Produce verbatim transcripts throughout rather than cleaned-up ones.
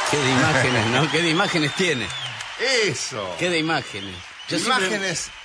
Qué de imágenes, ¿no? Qué de imágenes tiene. Eso. Qué de imágenes. Yo imágenes, siempre...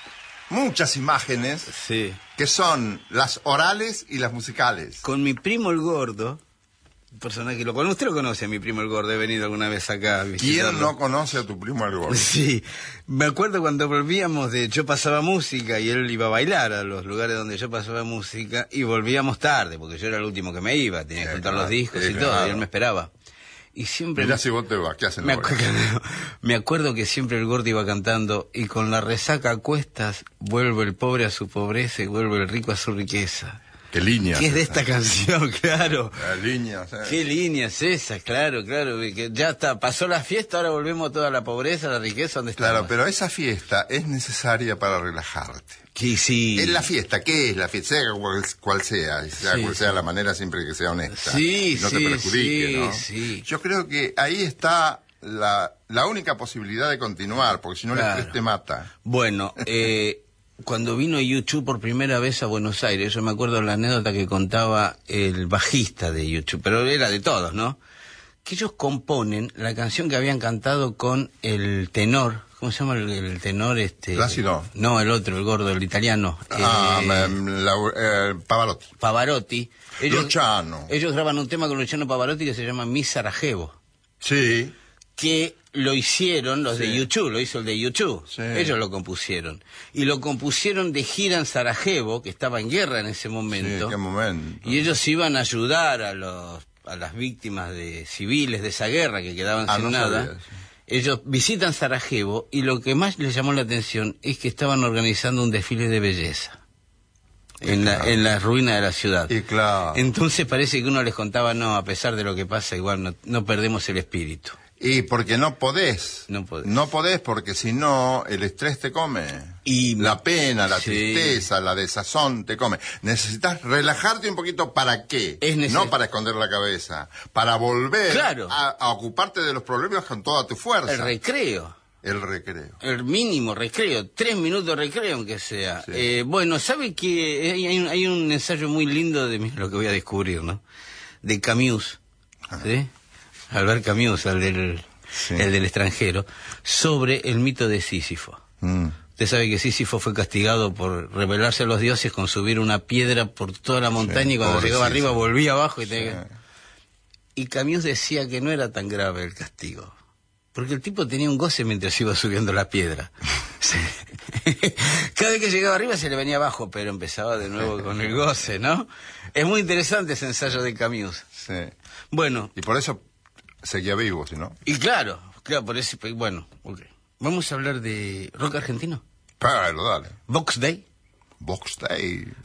muchas imágenes, sí, que son las orales y las musicales. Con mi primo el gordo, personaje, lo, usted lo conoce, a mi primo el gordo, he venido alguna vez acá a visitarlo. ¿Quién no conoce a tu primo el gordo? Sí, me acuerdo cuando volvíamos de, yo pasaba música y él iba a bailar a los lugares donde yo pasaba música y volvíamos tarde, porque yo era el último que me iba, tenía que eh, juntar claro, los discos eh, y todo, claro. y él me esperaba. Y siempre... Mirá si vos te vas, ¿qué hacen me, ahora? acu me acuerdo que siempre el gordo iba cantando, y con la resaca a cuestas, vuelve el pobre a su pobreza y vuelve el rico a su riqueza. ¿Qué línea? ¿Qué es de esta canción? Claro. La línea, ¿sabes? ¿Qué línea es esa? Claro, claro. Que ya está, pasó la fiesta, ahora volvemos a toda la pobreza, la riqueza, ¿dónde está? Claro, pero esa fiesta es necesaria para relajarte. Que sí. Es la fiesta, ¿qué es la fiesta? Sea cual, cual sea, sea sí, cual sea sí. la manera, siempre que sea honesta. Sí, no sí, te perjudique, sí, ¿no? sí. Yo creo que ahí está la, la única posibilidad de continuar, porque si no claro. el estrés te mata. Bueno, eh... cuando vino YouTube por primera vez a Buenos Aires, yo me acuerdo la anécdota que contaba el bajista de YouTube, pero era de todos, ¿no? Que ellos componen la canción que habían cantado con el tenor, ¿cómo se llama el, el tenor? este Plácido. No, el otro, el gordo, el italiano. Ah, eh, la, eh, Pavarotti. Pavarotti. Ellos, Luciano. Ellos graban un tema con Luciano Pavarotti que se llama Mi Sarajevo. Sí. Que lo hicieron los sí. de YouTube, lo hizo el de YouTube. Sí. Ellos lo compusieron. Y lo compusieron de gira en Sarajevo, que estaba en guerra en ese momento. Sí, qué momento. Y ellos iban a ayudar a los a las víctimas de civiles de esa guerra que quedaban ah, sin no nada. sabía, sí. Ellos visitan Sarajevo y lo que más les llamó la atención es que estaban organizando un desfile de belleza. En, claro. la, en la ruina de la ciudad. Y claro. Entonces parece que uno les contaba, no, a pesar de lo que pasa, igual no, no perdemos el espíritu. Y porque no podés. No podés. No podés porque si no, el estrés te come. Y la pena, la sí. tristeza, la desazón te come. Necesitas relajarte un poquito, ¿para qué? Es neces- no para esconder la cabeza. Para volver claro. a, a ocuparte de los problemas con toda tu fuerza. El recreo. El recreo. El mínimo recreo. Tres minutos de recreo, aunque sea. Sí. Eh, bueno, ¿sabe que hay, hay, un, hay un ensayo muy lindo de lo que voy a descubrir, ¿no? De Camus. ¿Sí? Albert Camus, el del, sí. el del extranjero, sobre el mito de Sísifo. Mm. Usted sabe que Sísifo fue castigado por rebelarse a los dioses con subir una piedra por toda la montaña sí, y cuando llegaba arriba volvía abajo. Y, tenía... sí. y Camus decía que no era tan grave el castigo, porque el tipo tenía un goce mientras iba subiendo la piedra. Cada vez que llegaba arriba se le venía abajo, pero empezaba de nuevo con el goce, ¿no? Es muy interesante ese ensayo de Camus. Sí. Bueno. Y por eso seguía vivo, ¿sí, no? Y claro, claro, por eso, bueno, ok. Vamos a hablar de rock argentino. Claro, dale. Box Day. Box Day.